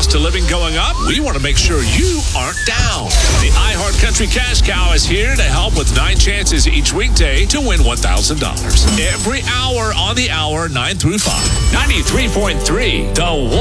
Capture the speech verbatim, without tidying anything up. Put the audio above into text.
cost of living going up? We want to make sure you aren't down. The iHeart Country Cash Cow is here to help with nine chances each weekday to win one thousand dollars. Every hour on the hour, nine through five. ninety-three point three, The